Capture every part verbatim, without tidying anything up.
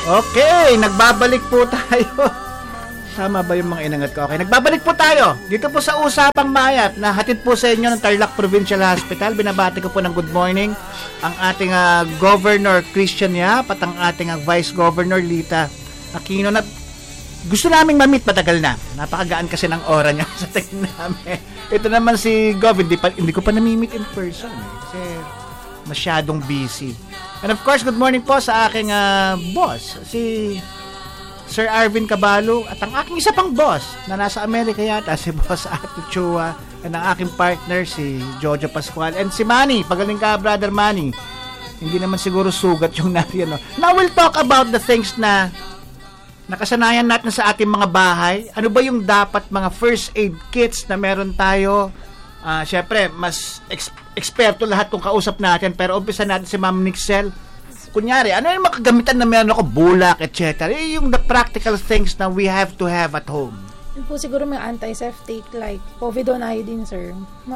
Okay, nagbabalik po tayo. Tama ba yung mga inangat ko? Okay, nagbabalik po tayo. Dito po sa Usapang Mayat na hatid po sa inyo ng Tarlac Provincial Hospital. Binabati ko po ng good morning ang ating uh, Governor Christian Yap at ang ating uh, Vice Governor Lita Aquino na gusto naming ma-meet matagal na. Napakagaan kasi ng aura niya sa tingin namin. Ito naman si Gov, hindi, pa, hindi ko pa nami-meet in person. Eh, kasi masyadong busy. And of course, good morning po sa aking uh, boss, si Sir Arvin Cabalo, at ang aking isa pang boss na nasa Amerika yata, si Boss Ato Chua, and ang aking partner, si Jojo Pascual, and si Manny. Pagaling ka, Brother Manny. Hindi naman siguro sugat yung nariyan. No? Now we'll talk about the things na nakasanayan natin sa ating mga bahay. Ano ba yung dapat mga first aid kits na meron tayo? Uh, Siyempre, mas ex- eksperto lahat kung kausap natin. Pero umpisa natin si Ma'am Nixel. Kunyari, ano yung makagamitan na meron ako? Bulak, et cetera. Yung the practical things na we have to have at home. Yun po siguro may antiseptic like povidone iodine, sir.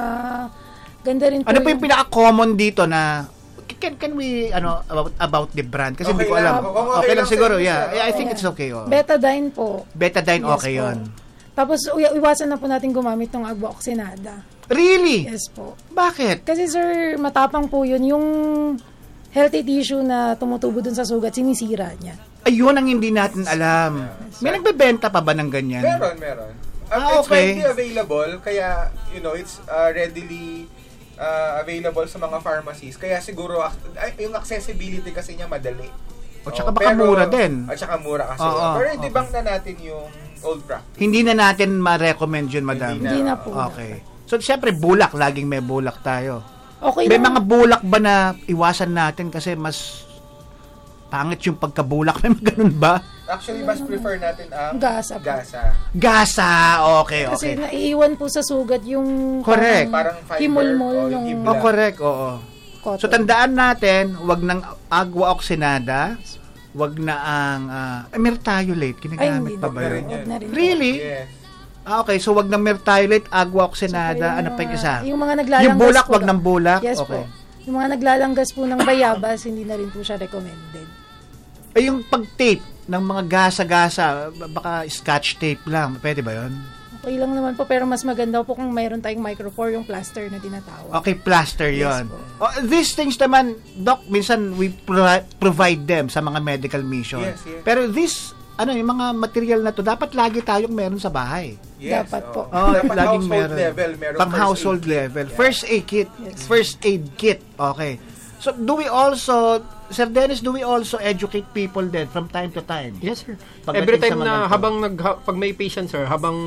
Maganda rin po. Ano po yung pinaka-common dito na Can can we ano about about the brand kasi okay hindi ko alam. Lang. Okay, okay lang siguro. Yeah. yeah, I think yeah. It's okay. Oh. Betadine po. Betadine yes, okay 'yon. Tapos iwasan na po natin gumamit ng agua oxinada. Really? Yes po. Bakit? Kasi sir, matapang po 'yun yung healthy tissue na tumutubo dun sa sugat, sinisira niya. Ayun ang hindi natin alam. Yes, may nagbebenta pa ba ng ganyan? Meron, meron. Um, ah, okay. It's widely available kaya you know, it's uh, readily Uh, available sa mga pharmacies. Kaya siguro ay, yung accessibility kasi niya madali. O tsaka baka pero, mura din. At tsaka mura kasi. Oh, oh, pero hindi okay. bang na natin yung old practice? Hindi na natin ma-recommend yun, madam. Hindi na, hindi na po. Okay. So, syempre, bulak. Laging may bulak tayo. Okay may lang. mga bulak ba na iwasan natin kasi mas pangit yung pagkabulak? May ganun ba? Actually, mas prefer natin ang gasa. Gasa. Gasa. Okay, okay. Kasi naiiwan po sa sugat yung correct. Parang fiber. Himulmol yung yung oh, correct. Oo. Cotton. So, tandaan natin, wag ng agua oxinada, wag na ang uh, myrtayolate. Ginagamit pa ba yun? Really? Yes. Ah, okay. So, wag ng myrtayolate, agua oxinada, so, ano pa yung isa? Yung mga naglalanggas yung bulak, po wag ng bulak? Yes okay. po. Yung mga naglalanggas po ng bayabas, hindi na rin po siya recommended. Ay, yung pag-tape ng mga gasa-gasa, baka scotch tape lang. Pwede ba yun? Okay lang naman po, pero mas maganda po kung mayroon tayong micropore, yung plaster na tinatawag. Okay, plaster yon. Yes, oh, these things naman, Doc, minsan we pro- provide them sa mga medical mission. Yes, yes. Pero this, ano, yung mga material na to, dapat lagi tayong meron sa bahay. Yes, dapat po. Oh, dapat laging household meron. level, meron pang first household aid level. kit. First aid kit. Yes. First aid kit. Okay. So, do we also, Sir Dennis, do we also educate people then from time to time? Yes, sir. Pagdating Every time ganito. na habang nag ha, pag may patient, sir, habang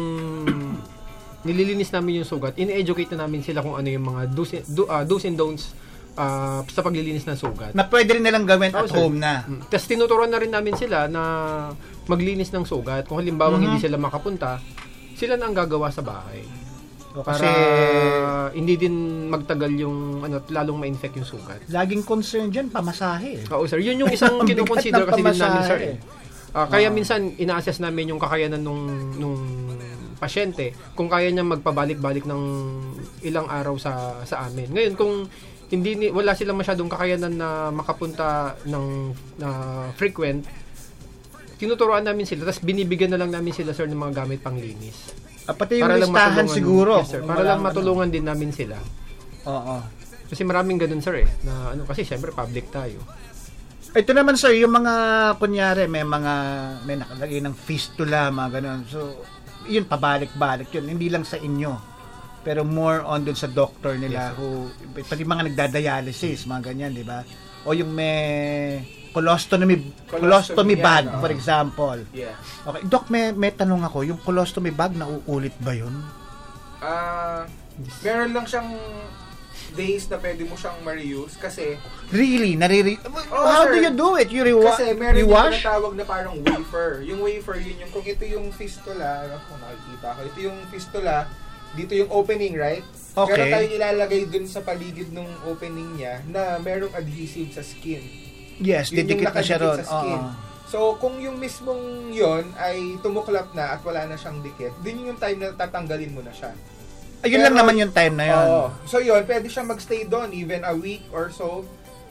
nililinis namin yung sugat, ini-educate na namin sila kung ano yung mga do's, do, uh, do's and don'ts uh, sa paglilinis ng sugat. Na pwede rin nilang gawin oh, at sir. home na. Mm. Tapos tinuturuan na rin namin sila na maglinis ng sugat. Kung halimbawa mm-hmm. hindi sila makapunta, sila na ang gagawa sa bahay. O, para kasi hindi din magtagal yung ano lalong ma-infect yung sugat. Laging concern diyan pamasahe. Oo, sir. Yun yung isang kino-consider kasi din namin, sir. Eh. Uh, kaya wow. minsan ina-assess namin yung kakayanan nung nung pasyente kung kaya niya magpabalik-balik ng ilang araw sa sa amin. Ngayon kung hindi ni, wala silang masyadong kakayanan na makapunta ng na frequent, tinuturuan namin sila tapos binibigyan na lang namin sila, sir, ng mga gamit panglinis. Ah, pati yung listahan siguro. Yes, sir. Para lang matulungan ano. din namin sila. Oo. Kasi maraming ganun, sir, eh. Na, ano, kasi syempre public tayo. Ito naman, sir, yung mga, kunyari, may mga, may nakalagay ng fistula, mga ganun. So, yun, pabalik-balik yun. Hindi lang sa inyo. Pero more on dun sa doctor nila yes, who, pati mga nagdadialysis, mga ganyan, di ba? O yung may colostomy colostomy bag, yeah, for example. Yeah. Okay, Doc, may may tanong ako, yung colostomy bag nauulit ba 'yun? Ah, uh, meron lang siyang days na pwede mo siyang ma-reuse kasi really nariri oh, how sir, do you do it? You rewa- kasi meron yung rewash? tinatawag na parang wafer. Yung wafer yun yung kung ito yung fistula, kung nakikita ko, ito yung fistula, dito yung opening, right? Okay. Pero tayo ilalagay dun sa paligid ng opening niya na merong adhesive sa skin. Yes, didikit na siya ron. Uh-huh. So, kung yung mismong yon ay tumuklap na at wala na siyang dikit, din yung time na tatanggalin mo na siya. Ayun lang naman yung time na yun. Oo. So, yun, pwede siya magstay doon even a week or so.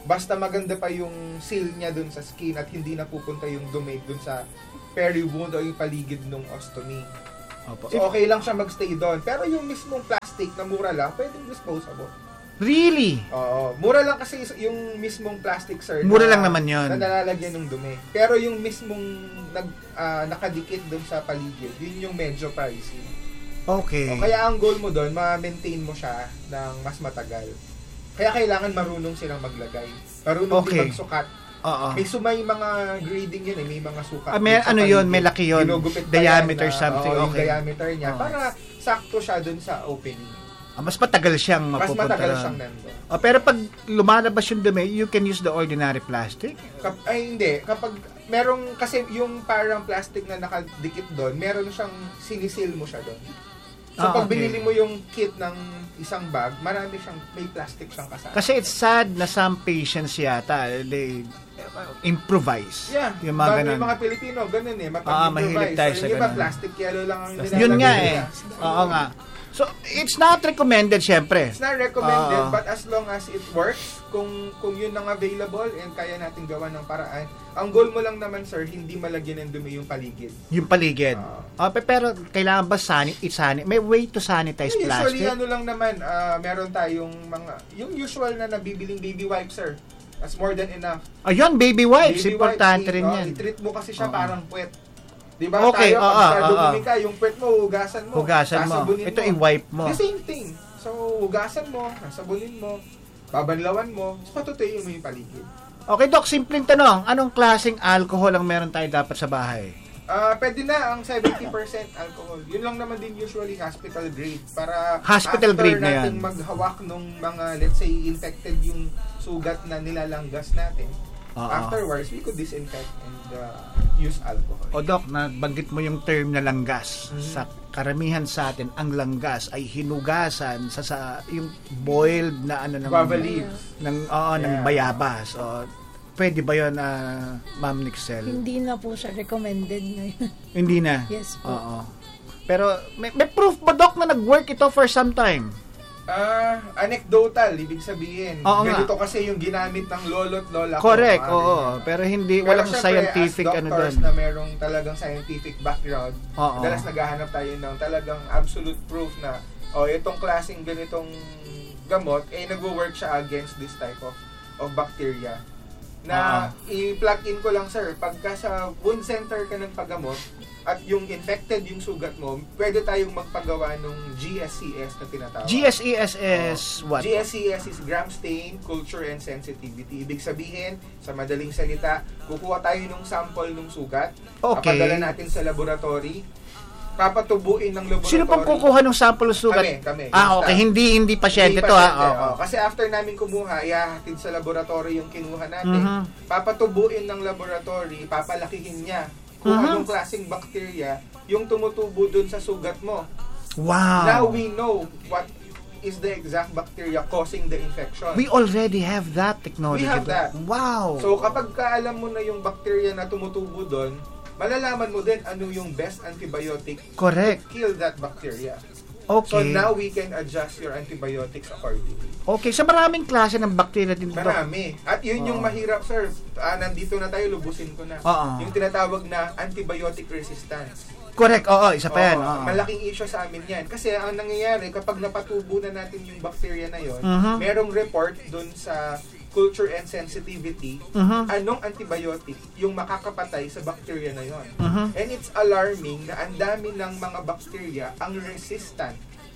basta maganda pa yung seal niya dun sa skin at hindi napupunta yung dumi dun sa peri wound o yung paligid ng ostomy. Opo. So, okay lang siya magstay doon. Pero yung mismong plastic na mura lang, pwedeng disposable. Really? Oo. Mura lang kasi yung mismong plastic, sir. Mura na, lang naman yun. Na nalalagyan ng dumi. Pero yung mismong nag, ah, nakadikit doon sa paligid, yun yung medyo pricey. Okay. O, kaya ang goal mo doon, ma-maintain mo siya ng mas matagal. Kaya kailangan marunong silang maglagay. Marunong Okay. din magsukat. Oo. May sumay mga grading yun eh, may mga sukat. Ah, may, dun sa ano paligid. yun, may laki yun. Ginugupit pa Diameter yan na, something, oo, yung okay. diameter niya. Oo. Para sakto siya dun sa opening. Ah, mas matagal siyang Mas mapupunta. matagal doon. siyang nandun. Ah, pero pag lumalabas yung dumi, you can use the ordinary plastic? Kap- ay hindi, kapag merong, kasi yung parang plastic na nakadikit doon, meron siyang sinisil mo siya doon. So Ah, pag okay. binili mo yung kit ng isang bag, marami siyang, may plastic siyang kasama. Kasi it's sad na some patients yata, they improvise. Yeah, Yung mga bag- ganun. yung mga Pilipino, ganun eh, Ah, mahilig mapag-improvise. tayo So, sa yung iba, ganun. plastic yellow lang ang nilalagay Yun nga nila. eh. Oo nga. So, it's not recommended, syempre. It's not recommended, Oo. but as long as it works, kung kung yun ang available and kaya natin gawa ng paraan, ang goal mo lang naman, sir, hindi malagyan ng dumi yung paligid. Yung paligid. Oo. Ah, pe- pero kailangan ba sani i-sani? May way to sanitize Usually, plastic? ano lang naman, ah, meron tayong mga, yung usual na nabibiling baby wipes, sir. That's more than enough. Ayun, baby wipes. Baby Importante wipes, rin i- oh, yan. I-treat mo kasi siya Oo. parang puwet. Di ba? Okay, Tayo, oo, pag oo, dumumi oo. ka, yung puwet mo, hugasan mo. Hugasan mo. sasabunin Ito, i-wipe mo. The same thing. So, hugasan mo, sasabunin mo, babanlawan mo, tapos patutuyuin mo yung paligid. Okay, Doc, simpleng tanong. Anong klaseng alcohol ang meron tayo dapat sa bahay? Ah, pwede na ang seventy percent alcohol. Yun lang naman din usually hospital grade para Hospital after grade na nating yan. maghawak nung mga, let's say, infected yung sugat na nilalanggas natin. Oo. Afterwards, we could disinfect and uh, use alcohol. O Doc, nabanggit mo yung term na langgas. Mhm. Sa karamihan sa atin, ang langgas ay hinugasan sa, sa yung boiled na ano ng Guava leaves. ng oo, ng Yeah. bayabas. O, pwede ba 'yon, ah, Ma'am Nixel? Hindi na po siya recommended ngayon. Hindi na. Yes po. Oo. Pero may, may proof ba, Doc, na nag-work ito for some time? Ah, anecdotal, ibig sabihin. Oo nga. Ganito kasi yung ginamit ng lolo't lola ko. Correct, maaari oo. na. Pero hindi, Pero walang syempre, scientific as ano doctors doon. na merong talagang scientific background, Oo. madalas naghahanap tayo ng talagang absolute proof na oh, itong klaseng ganitong gamot, eh nagwo-work siya against this type of of bacteria. Na i-plug in ko lang, sir, pagka sa wound center ka ng paggamot at yung infected yung sugat mo, pwede tayong magpagawa ng G S C S na tinatawag. G S E S is what? G S C S is gram stain, culture, and sensitivity. Ibig sabihin, sa madaling salita, kukuha tayo ng sample ng sugat, Okay. papadala natin sa laboratory, papatubuin ng laboratory. Sino pang kukuha ng sample ng sugat? Kami, kami. Ah, Yung okay. staff. Hindi hindi pasyente Hindi to pasyente, ha. Oo. oh. Kasi after namin kumuha, ihahatid sa laboratory yung kinuha natin. Mhm. Papatubuin ng laboratory, papalakihin niya kung Mhm. anong klaseng bacteria yung tumutubo dun sa sugat mo. Wow. Now we know what is the exact bacteria causing the infection. We already have that technology. We have that. Wow. So kapag kaalam mo na yung bacteria na tumutubo doon, malalaman mo din ano yung best antibiotic Correct. to kill that bacteria. Okay. So now we can adjust your antibiotics accordingly. Okay, sa maraming klase ng bacteria din, Doc. Marami. At yun yung Oo. mahirap, sir. Ah, nandito na tayo, lubusin ko na. Oo. Yung tinatawag na antibiotic resistance. Correct. Oo, isa pa yan. Oo, Oo. malaking issue sa amin yan. Kasi ang nangyayari, kapag napatubo na natin yung bacteria na yon, Mhm. merong report dun sa culture and sensitivity, Mhm. anong antibiotic yung makakapatay sa bacteria na yon. Mhm. And it's alarming na ang dami ng mga bacteria ang resistant.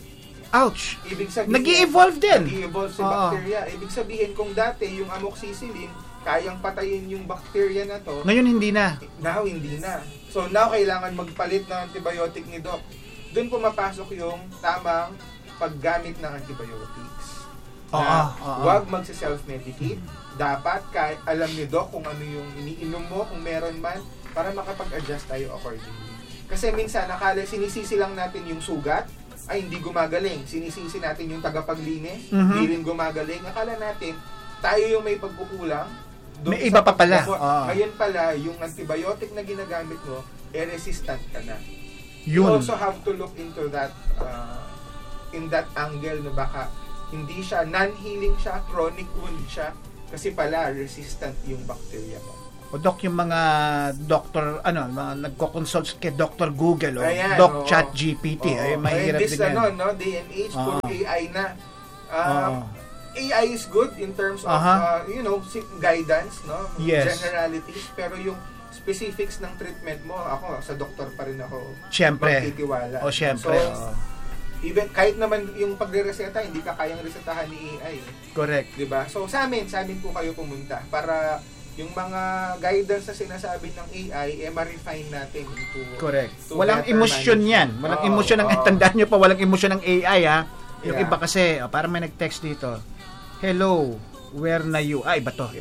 Ouch. Ibig sabihin, Nag-i-evolve din. Nag-i-evolve si Oo. bacteria. Ibig sabihin, kung dati yung amoxicillin, kayang patayin yung bacteria na to, Ngayon hindi na. now hindi na. So now kailangan magpalit ng antibiotic ni Doc. Doon pumapasok yung tamang paggamit ng antibiotics. Oo, Na oo. huwag magsi-self-medicate. Dapat kahit alam ni Doc kung ano yung iniinom mo, kung meron man, para makapag-adjust tayo accordingly. Kasi minsan, nakala sinisisi lang natin yung sugat, ay hindi gumagaling. Sinisisi natin yung tagapaglinis, Mhm. hindi rin gumagaling. Akala natin, tayo yung may pagkukulang. doon May sa iba pa pala. paggamot. Oo. Ngayon pala, yung antibiotic na ginagamit mo, eh resistant ka na. You Yun. also have to look into that, uh, in that angle na baka hindi siya, non-healing siya, chronic wound siya, kasi pala resistant yung bacteria mo. O Doc, yung mga doctor, ano, mga nagko-consult kay Doctor Google o Ayan, Doc oo. Chat G P T, Oo. ay mahirap this, din yan. ano, no, day and age, Oo. puro A I na. Uh, Oo. A I is good in terms of, Aha. uh, you know, si- guidance, no? Yes. Generalities, pero yung specifics ng treatment mo, ako, sa doktor pa rin ako Siyempre. magtitiwala. O siyempre, So, oo. even, kahit naman yung pagre-reseta, hindi ka kayang resetahan ni A I. Correct. Diba? So, sa amin, sa amin po kayo pumunta para yung mga guidance na sinasabi ng A I, eh, ma-refine natin into... Correct. to Walang better emosyon manage. yan. Walang Oo, emosyon ng, oo. tandaan nyo pa, walang emosyon ng A I ha. Yung Yeah. iba kasi, oh, parang may nag-text dito. Hello, where na you? Ah, iba to.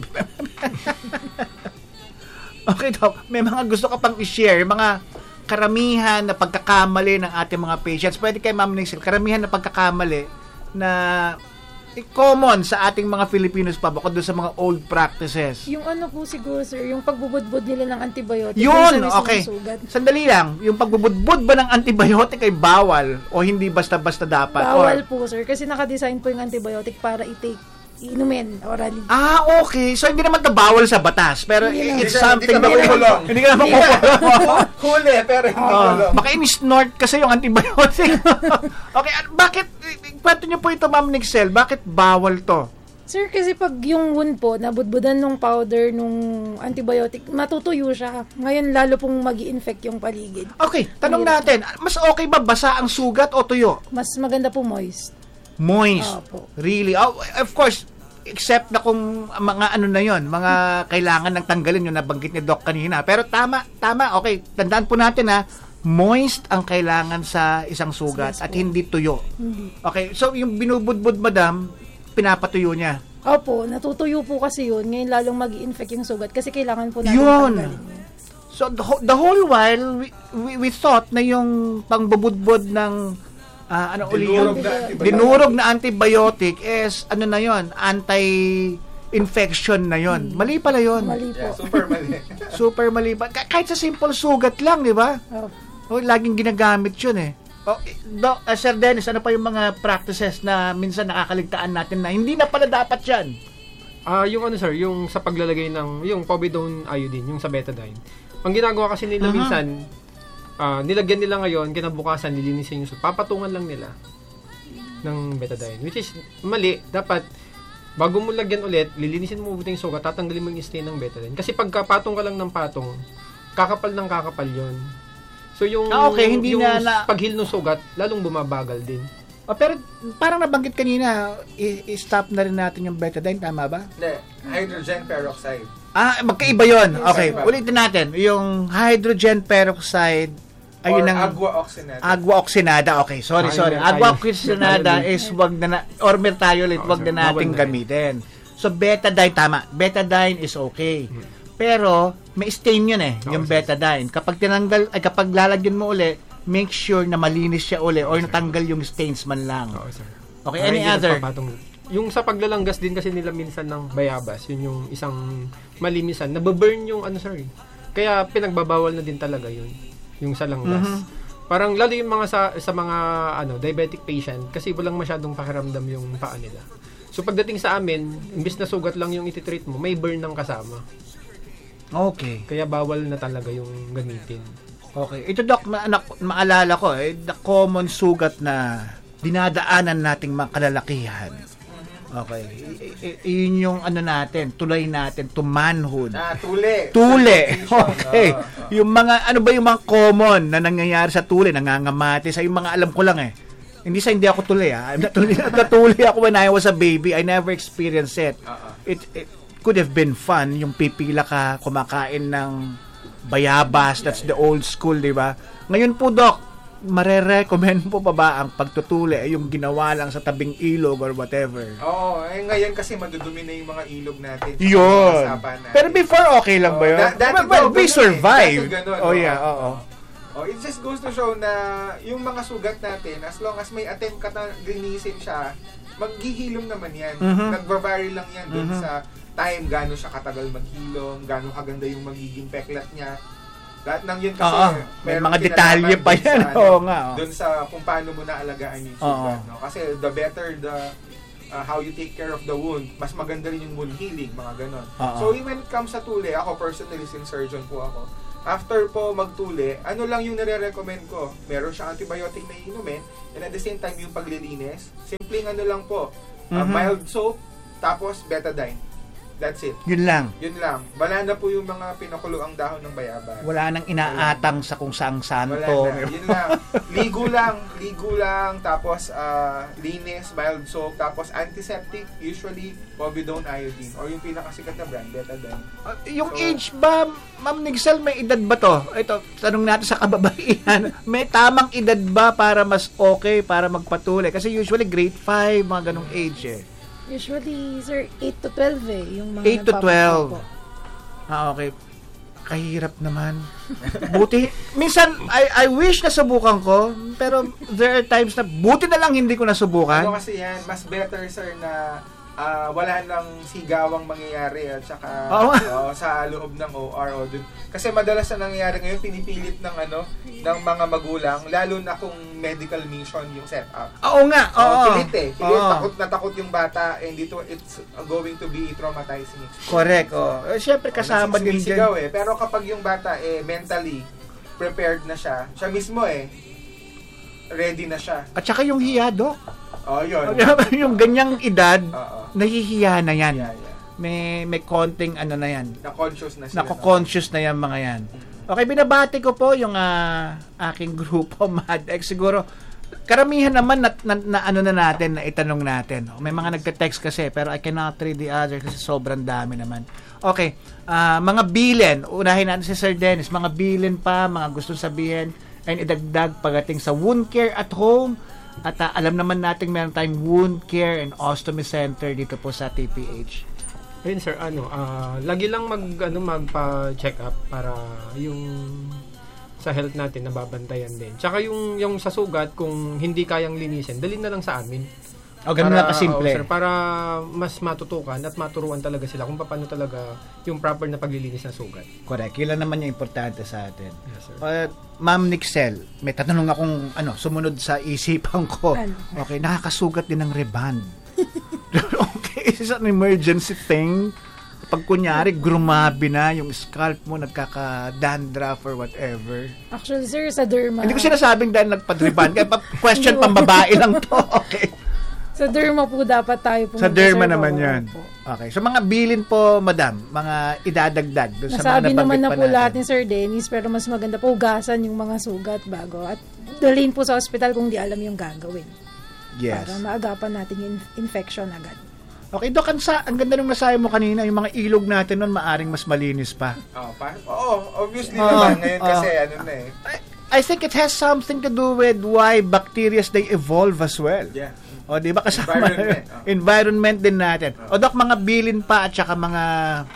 Okay, Doc. May mga gusto ka pang i-share, mga karamihan na pagkakamali ng ating mga patients. Pwede kay Ma'am Nixel, karamihan na pagkakamali na eh, common sa ating mga Filipinos pa, bukod doon sa mga old practices. Yung ano po siguro, sir, yung pagbubudbud nila ng antibiotic. Yun, dun sa mismong okay. sugat. Sandali lang, yung pagbubudbud ba ng antibiotic ay bawal o hindi basta-basta dapat? Bawal Or- po, sir. Kasi nakadesign po yung antibiotic para i-take, inumin, orally. Ah, okay. So, hindi naman ito bawal sa batas. Pero Hindi it's naman. something Hindi ka that... makukulong. Hindi ka naman kukulong. Huli, pero hindi Oh, kulong. baka in-snort kasi yung antibiotic. Okay, at bakit, kwento niyo po ito, Ma'am Nixel, bakit bawal to? Sir, kasi pag yung wound po, nabudbudan nung powder, nung antibiotic, matutuyo siya. Ngayon, lalo pong mag-i-infect yung paligid. Okay, tanong natin, mas okay ba basa ang sugat o tuyo? Mas maganda po moist. Moist. Opo. Really? Oh, of course, except na kung mga ano na yon, mga kailangan ng tanggalin yung nabanggit ni Doc kanina. Pero tama, tama, okay. Tandaan po natin ha, moist ang kailangan sa isang sugat Yes, at po. hindi tuyo. Hindi. Okay, so yung binubudbud, madam, pinapatuyo niya. Opo, natutuyo po kasi yun. Ngayon, lalong mag-i-infect yung sugat kasi kailangan po natin Yun. tanggalin yun. So the, whole- the whole while, we, we, we thought na yung pangbubudbud ng ah, ano uli Dinurog yung na antibiotic. dinurog na antibiotic is ano na yon, anti-infection na yon. Mali pala yon. Mali po. Yeah, super mali. Super mali pa. Ka- kahit sa simple sugat lang, di ba? Opo. Oh, laging ginagamit yun eh. Oh, eh, Doc, uh, Sir Dennis, ano pa yung mga practices na minsan nakakaligtaan natin na hindi na pala dapat yan? Ah, yung ano sir, yung sa paglalagay ng yung povidone iodine, yung sa betadine. Ang ginagawa kasi nila Aha. minsan, ah, nilagyan nila ngayon, kinabukasan nilinisin yung sugat. Papatungan lang nila ng betadine, which is mali. Dapat bago mo lagyan ulit, lilinisin mo mabuti yung sugat, tatanggalin mo yung stain ng betadine. Kasi pagka patong ka lang ng patong, kakapal ng kakapal yon. So yung, Ah, okay, hindi yung na- na- paghil ng sugat, lalong bumabagal din. Oh, pero parang nabanggit kanina, i- i-stop na rin natin yung betadine, tama ba? Hindi, hydrogen peroxide. Ah, magkaiba yun. Okay, Magkaiba. ulitin natin. Yung hydrogen peroxide, ayun or ang agua oxinata. agua oxinada. Okay, sorry, Ay, sorry. meron Agua tayo. oxinada Meron is wag na, na or merthiolate, Oo, wag sir. na nating Bawal na rin. gamitin. So, betadine, tama. Betadine is okay. Pero, may stain yun eh, Oo, yung sir. betadine. Kapag tinanggal, ay kapag lalagyan mo uli, make sure na malinis siya uli or natanggal yung stains man lang. Oo, sir. Okay, Ay, any hindi other? nagpapatong. Yung sa paglalanggas din kasi nila minsan ng bayabas, yun yung isang malinisan. Nababurn yung ano sir eh. Kaya pinagbabawal na din talaga yun. Yung sa langgas. Mhm. Parang lalo yung mga sa, sa mga ano diabetic patient kasi walang masyadong pakiramdam yung paa nila. So pagdating sa amin, imbis na sugat lang yung ititreat mo, may burn ng kasama. Okay. Kaya bawal na talaga yung gamitin. Okay. Ito, Doc, ma- na- maalala ko, eh, the common sugat na dinadaanan nating mga kalalakihan. Okay. I- i- yun yung ano natin, tulay natin to manhood. Ah, tuli. Tule. Certification. Okay. Oo, oo. Yung mga, ano ba yung mga common na nangyayari sa tule, nangangamati, sa yung mga alam ko lang eh. Hindi sa hindi ako tuli ah. I'm natuli, natuli ako when I was a baby. I never experienced it. Oo. It, it could have been fun, yung pipila ka, kumakain ng bayabas, that's the old school, di ba? Ngayon po, Doc, mare-recommend po pa ba ang pagtutuli ay yung ginawa lang sa tabing ilog or whatever? Oo, eh, ngayon kasi madudumi na yung mga ilog natin. sa Yun. mga sapa natin. Pero before, okay lang ba Oo, yun? da- dati well, well, daw we ganun eh. survived. Dati ganun, Oh, oo. yeah, oo. Oh, it just goes to show na yung mga sugat natin, as long as may attempt ka na linisin siya, maghihilom naman yan. Mhm. Nagva-vary lang yan dun Mhm. sa time, gano'n siya katagal maghilom, gano'n kaganda yung magiging peklat niya. Lahat ng yun kasi, Oo, may meron mga kinalaman detalye pa dun yan. sa, ano, Oo nga, oo. Dun sa kung paano mo naalagaan yung Oo. sugat. No? Kasi the better the uh, how you take care of the wound, mas maganda rin yung wound healing, mga ganon. Uh-huh. So when it comes sa tuli, ako personally, since surgeon po ako, after po magtuli, ano lang yung nire-recommend ko? Meron siyang antibiotic na inumin, and at the same time yung paglilinis, simpleng ano lang po, uh, Mm-hmm. mild soap, tapos betadine. That's it. Yun lang. Yun lang. Wala na po yung mga pinakuloang dahon ng bayabas. Wala nang inaatang sa kung saang santo. Wala na. Yun lang. Ligo lang. Ligo lang. Tapos, uh, linis, mild soap. Tapos, antiseptic. Usually, povidone iodine. Or yung pinakasikat na brand, betadine. Uh, yung So, age ba, Ma'am Nixel, may edad ba to? Ito, tanong natin sa kababaihan. May tamang edad ba para mas okay, para magpatuloy? Kasi usually grade five, mga ganong age eh. Usually, sir, eight to twelve eh. Yung mga eight to twelve. nagpapatuloy po. Ah, okay. Kahirap naman. Buti, minsan, I, I wish na subukan ko, pero there are times na, buti na lang hindi ko ano nasubukan. kasi yan, mas better, sir, na uh, wala nang sigawang mangyayari at saka Oo. oh, sa loob ng O R o dun. Kasi madalas na nangyayari ngayon, pinipilit ng ano ng mga magulang, lalo na kung medical mission yung setup. Oo nga, oo. Oh, pilit eh. Pilit, Oo. takot na takot yung bata, and dito it's going to be traumatizing experience. Correct, oh. Eh, Siyempre kasama din Nagsisigaw dyan. eh. Pero kapag yung bata eh mentally prepared na siya, siya mismo eh ready na siya. At saka yung hiya, Dok. Oh, yun. Yung ganyang edad, Oo. nahihiya na yan. Yeah, yeah. May may konting ano na yan. Na-conscious na sila. Nako-conscious na yan mga yan. Okay, binabati ko po yung ah, aking grupo, MadX. Siguro, karamihan naman na, na, na ano na natin, na itanong natin. May mga nagte-text kasi, pero I cannot read the other kasi sobrang dami naman. Okay, ah, mga bilin. Unahin natin si Sir Dennis. Mga bilin pa, mga gustong sabihin, ay idagdag pagating sa wound care at home. At ah, alam naman natin meron tayong wound care and ostomy center dito po sa T P H. Ayun sir, ano, ah, lagi lang mag ano magpa-check up para yung sa health natin nababantayan din. Tsaka yung yung sa sugat kung hindi kayang linisin, dalhin na lang sa amin. O, ganun lang kasimple. oo, sir, para mas matutukan at maturuan talaga sila kung paano talaga yung proper na paglilinis ng sugat. Correct. Yun lang naman yung importante sa atin. Yes, sir. Uh, Ma'am Nixel, may tatanong akong ano, sumunod sa isipan ko. Ano? Okay, nakakasugat din ng reband. Okay, is this an emergency thing? Pag kunyari, grumabi na yung scalp mo, nagkaka-dandruff or whatever. Actually, sir, sa derma. Hindi ko sinasabing dahil nagpa-reband. Kaya pa- question pambabae lang to. Okay. Sa derma po dapat tayo pumunta. Sa derma sir, naman oo yan. po. Okay. So, mga bilin po, madam, mga idadagdag doon sa mga Nasabi nabanggit naman na pa po natin. lahat ni Sir Dennis, pero mas maganda po hugasan yung mga sugat bago. At dalhin po sa ospital kung di alam yung gagawin. Yes. Para maagapan natin yung infection agad. Okay, Dok, ang, sa, ang ganda nung nasabi mo kanina, yung mga ilog natin nun, maaring mas malinis pa. Oh, pa- Oo, obviously Oo, naman. Ngayon oo. kasi, ano na eh. I, I think it has something to do with why bacteria they evolve as well. Yeah. O, di ba kasama Environment, oh. environment din natin. O, Dok, mga bilin pa at saka mga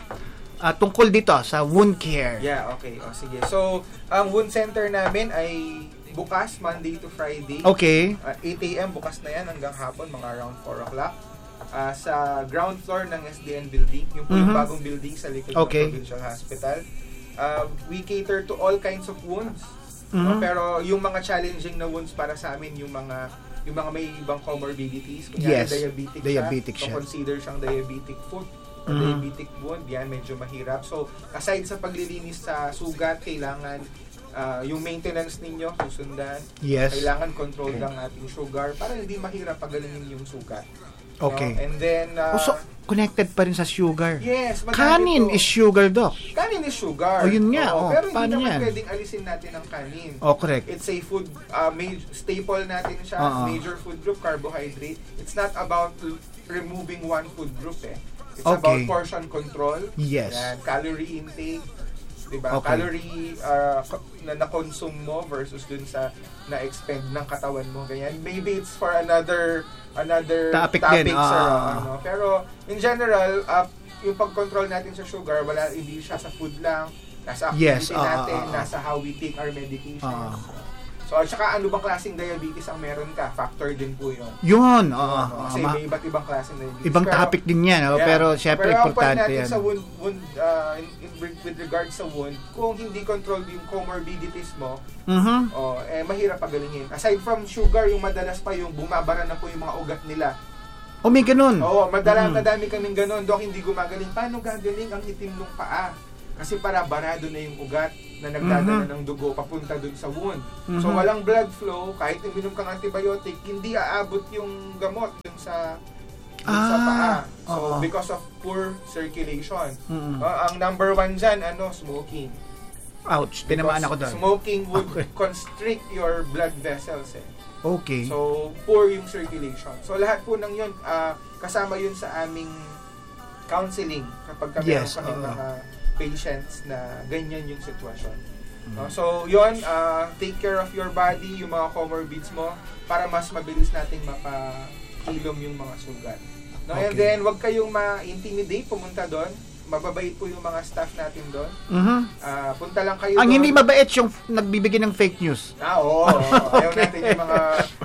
ah, tungkol dito sa wound care. Yeah, okay. O, sige. So, ang wound center namin ay bukas, Monday to Friday. Okay. Uh, eight a.m. bukas na yan hanggang hapon, mga around four o'clock. Uh, sa ground floor ng S D N building, yung Mhm. bagong building sa likod Okay. ng Provincial Hospital. Uh, we cater to all kinds of wounds. Mhm. Uh, pero yung mga challenging na wounds para sa amin, yung mga yung mga may ibang comorbidities, kunyari Yes, diabetic, diabetic siya, siya. so consider siyang diabetic foot or Mhm. diabetic wound, yan medyo mahirap. So, aside sa paglilinis sa sugat, kailangan uh, yung maintenance ninyo susundan. Yes. Kailangan control ng ating sugar para hindi mahirap pagalingin yung sugat. Okay. No? And then, uh, Oh, so, connected pa rin sa sugar. yes, madami Kanin to. is sugar, Doc. Kanin is sugar. Oh, yun nga. Oh, Oo, pero hindi paano naman yan? pwedeng alisin natin ang kanin. Oh, correct. It's a food, uh, ma- staple natin siya, Oo. major food group, carbohydrate. It's not about l- removing one food group eh. It's Okay. about portion control. Yes. Yan, calorie intake. Diba? Okay. Calorie uh, ko- na na-consume mo versus dun sa na-expend ng katawan mo. Ganyan. Maybe it's for another another Topic topic din, sir, ah. ano. Pero in general, uh, yung pag-control natin sa sugar, wala hindi siya sa food lang, nasa Yes, activity ah, natin, ah, ah. nasa how we take our medication. Ah. So, at saka ano bang klaseng diabetes ang meron ka? Factor din po yun. Yun. Oo. Ano, oo, kasi ma- may iba't ibang klaseng diabetes. ibang Pero- topic din yan. Oh, Yeah. Pero, syempre, Pero ang point importante natin yan. sa wound, wound uh, in, in, with regards sa wound, kung hindi controlled yung comorbidities mo, Mhm. oh, eh, mahirap pagalingin. Aside from sugar, yung madalas pa yung bumabara na po yung mga ugat nila. O may ganun. Oo, madala, Mm. madami kaming ganun. Dok, hindi gumagaling. Paano gagaling ang itim ng paa? Kasi para barado na yung ugat na nagdadala Mhm. ng dugo papunta dun sa wound. Mhm. So, walang blood flow. Kahit uminom kang antibiotic, hindi aabot yung gamot dun sa, dun sa Ah, paa. So, oo. because of poor circulation. Mm-mm. Uh, ang number one dyan, ano, smoking. Ouch, tinamaan Because ako doon. Smoking would Okay. constrict your blood vessels eh. Okay. So, poor yung circulation. So, lahat po ng yun, ah, kasama yun sa aming counseling kapag kami Yes, kaming oo. mga patients na ganyan yung sitwasyon. Mm. No? So, yun, ah, take care of your body, yung mga comorbids mo, para mas mabilis nating mapahilom yung mga sugat. No? And Okay. then, wag kayong ma-intimidate, pumunta doon. Mababait po yung mga staff natin doon. Mhm. Ah, punta lang kayo Ang doon. hindi mabait yung nagbibigay ng fake news. Ah, oo. oo. Ayaw natin yung mga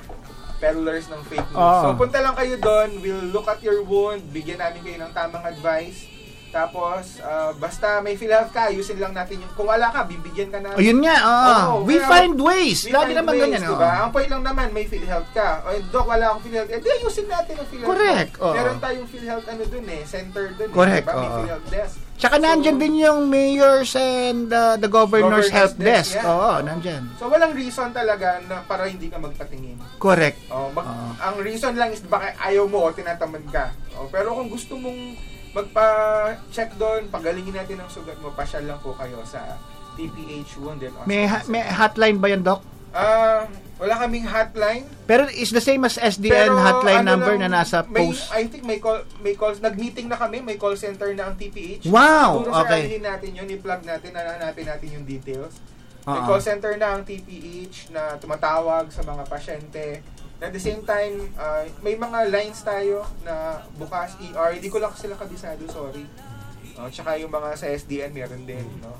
peddlers ng fake news. Oo. So, punta lang kayo doon. We'll look at your wound. Bigyan namin kayo ng tamang advice. Tapos, ah, basta may PhilHealth ka, ayusin lang natin yung... Kung wala ka, bibigyan ka namin. Ayun nga, oo. Oo, We kaya- find ways. We Lagi find naman ways, ganyan. diba? oo. Ang point lang naman, may PhilHealth ka. O, Doc, wala akong PhilHealth. Eh, di, ayusin natin ang PhilHealth. Correct, mo. oo. Meron tayong PhilHealth ano dun eh, center dun eh. Correct, Diba? May oo. PhilHealth desk. Tsaka nandyan So, din yung mayors and uh, the governor's Governor's help desk, desk. yeah. Oo, nandyan. So, walang reason talaga na para hindi ka magpatingin. Correct. Oh, mag, Oo. ang reason lang is baka ayaw mo o tinatamad ka. Oh, pero kung gusto mong magpa-check doon, pagalingin natin ang sugat mo, pasyal lang po kayo sa T P H Wounded Hospital. May, ha- may hotline ba yan, Doc? Ah, wala kaming hotline. Pero is the same as S D N Pero hotline ano number lang, na nasa may, post? I think may call, may calls, nag-meeting na kami, may call center na ang T P H. Wow, Siguro okay. sarahin natin yun, i-plug natin, hanapin natin yung details. May Oo. call center na ang T P H na tumatawag sa mga pasyente. At the same time, uh, may mga lines tayo na bukas, E R. Hindi ko lang sila kabisado, sorry. Uh, tsaka yung mga sa S D N meron din, no?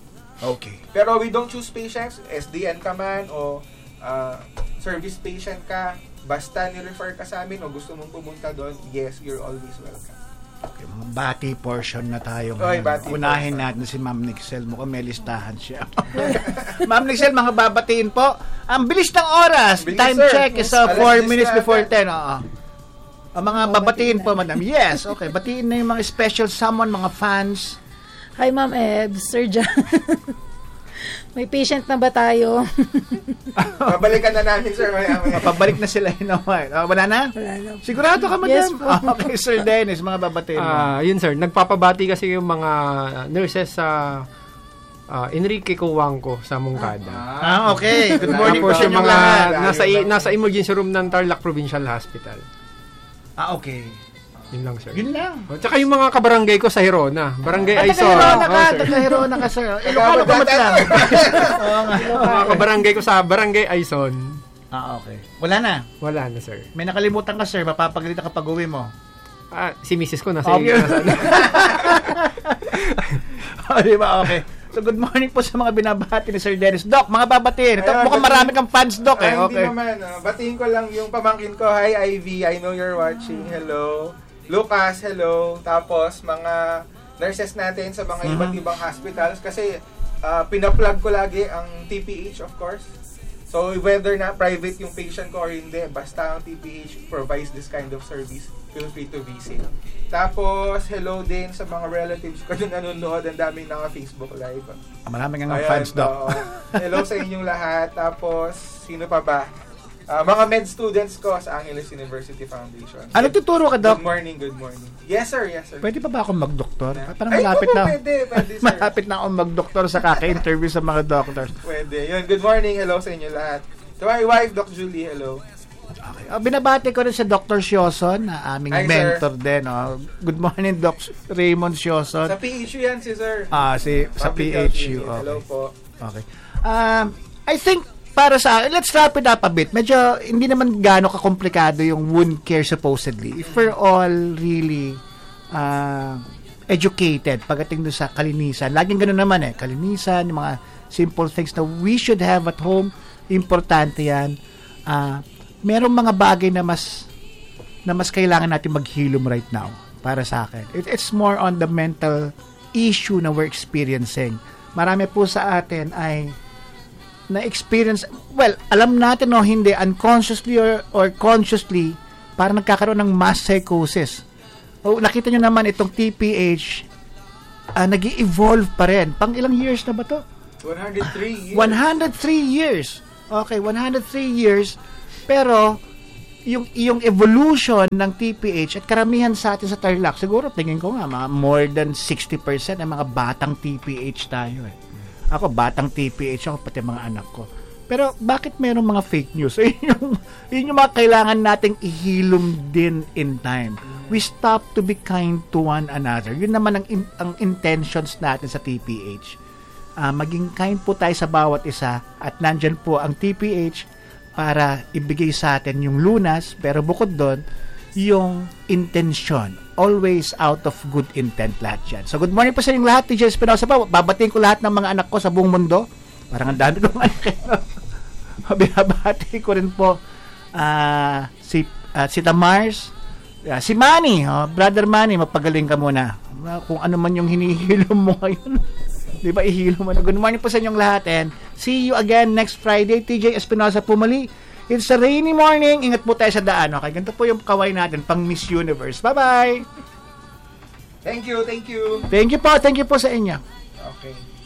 Okay. Pero we don't choose patients, S D N ka man o uh, service patient ka, basta ni-refer ka sa amin o gusto mong pumunta doon, yes, you're always welcome. Okay, mga bati portion na tayo Oy, ngayon. bati Unahin portion. natin si Ma'am Nixel. Mukhang may listahan siya. Ma'am Nixel, mga babatiin po. Ang bilis ng oras. Bilis, Time sir. check is uh, Alas four diyes minutes na before agad. ten. Oo. Ang mga babatiin po, madam. Yes, okay. Batiin na yung mga special someone, mga fans. Hi, Ma'am Ebs, Sir John. May patient na ba tayo? Babalikan na namin, sir, maya maya. Pabalik na sila. You know what? Oh, wala na? Wala na. Sigurado ka, madam? Yes po. Okay, Sir Dennis, mga babatiin mo. Ah, yun sir, nagpapabati kasi yung mga nurses sa ah, Enrique Cuangco sa Mungkada. Ah, okay. Good morning po Tapos sa yung inyong mga lahat. nasa i- nasa emergency room ng Tarlac Provincial Hospital. Ah, okay. Yun lang sir. Yun lang. O, tsaka yung mga kabarangay ko sa Hirona, Barangay Ay, Aizon. taga-Hirona ka, Oh, sir. taga-Hirona ka, sir. Ilocano ka mat lang. Oo nga. Mga kabarangay ko sa Barangay Aizon. Ah, okay. Wala na. Wala na sir. May nakalimutan ka, sir. Mapapagalitan ka pag uwi mo. Ah, si Missus ko nasa Okay. nasa- O, di ba? Okay. So, good morning po sa mga binabati ni Sir Dennis. Doc, mga babatiin. Ito, Ayun, mukhang batiin- marami kang fans, Doc, eh. Ah, hindi Okay. naman. ah. batiin ko lang yung pamangkin ko. Hi, Ivy. I know you're watching. Hello. Lucas, hello. Tapos, mga nurses natin sa mga Mhm. iba't ibang hospitals. Kasi, ah, pinaplug ko lagi ang T P H, of course. So, whether na private yung patient ko or hindi, basta ang T P H provides this kind of service, feel free to visit. Tapos, hello din sa mga relatives ko na nanonood. Ang daming naka Facebook Live. Marami kang Ayan, fans, Doc. oo. Hello sa inyong lahat. Tapos, sino pa ba? Ah, mga med students ko sa Angeles University Foundation. Ano tuturo ka, Doc? Good morning, good morning. Yes, sir, yes, sir. Pwede pa ba akong mag-doktor? Parang Ay, malapit opo, na. Pwede, pwede, sir. Malapit na akong mag-doktor sa kaka-interview sa mga doctors. Pwede. Yun, good morning. Hello sa inyo lahat. To my wife, Doc Julie, hello. Okay. Oh, binabati ko rin sa Doctor Sioson, na aming Hi, sir. mentor din. Oh. Good morning, Doc Raymond Sioson. Sa P H U yan si sir. Ah, si sa P Public H Health U. Unit. Hello Okay. po. Okay. Um, I think para sa let's wrap it up a bit. Medyo hindi naman gaano kakomplikado yung wound care supposedly. If we're all really uh, educated pagdating doon sa kalinisan. Laging ganoon naman eh. Kalinisan, yung mga simple things na we should have at home. Importante yan. Uh, merong mga bagay na mas na mas kailangan natin maghilom right now para sa akin. It, it's more on the mental issue na we're experiencing. Marami po sa atin ay na-experience, well, alam natin o hindi, unconsciously or, or consciously, parang nagkakaroon ng mass psychosis. O nakita nyo naman itong T P H, uh, nag-i-evolve pa rin. Pang ilang years na ba to? one hundred three years. one hundred three years. Okay, one hundred three years. Pero, yung yung evolution ng T P H at karamihan sa atin sa Tarlac, siguro tingin ko nga, mga more than sixty percent ay mga batang T P H tayo eh. Ako, batang T P H ako, pati mga anak ko. Pero, bakit mayroong mga fake news? Yun yung, yun yung mga kailangan nating ihilom din in time. We stop to be kind to one another. Yun naman ang, ang intentions natin sa T P H. Uh, maging kind po tayo sa bawat isa at nandyan po ang T P H para ibigay sa atin yung lunas, pero bukod doon, yung intention. Always out of good intent lahat yan. So, good morning po sa inyong lahat. T J Espinosa po. Babatiin ko lahat ng mga anak ko sa buong mundo. Parang ang dami kong anak. Binabati ko rin po uh, si, uh, si Tamars, uh, si Manny, oh, Brother Manny, mapagaling ka muna. Uh, kung ano man yung hinihilom mo ngayon. Di ba, ihilo mo na. Good morning po sa inyong lahat and see you again next Friday. T J Espinosa po muli. It's a rainy morning. Ingat po tayo sa daan. Okay, ganito po yung kaway natin pang Miss Universe. Bye-bye! Thank you, thank you. Thank you po. Thank you po sa inyo. Okay.